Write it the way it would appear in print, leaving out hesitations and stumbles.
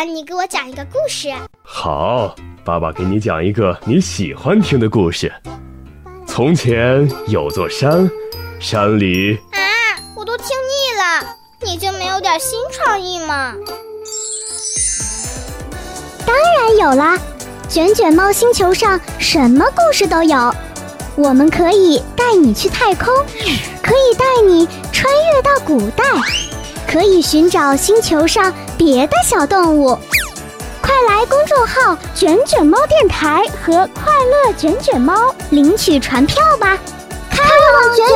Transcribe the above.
你给我讲一个故事。 好，爸爸给你讲一个你喜欢听的故事。从前有座山，山里…… 我都听腻了，你就没有点新创意吗？ 当然有啦，卷卷猫星球上什么故事都有。我们可以带你去太空，可以带你穿越到古代，可以寻找星球上别的小动物。快来公众号卷卷猫电台和快乐卷卷猫领取传票吧，开往卷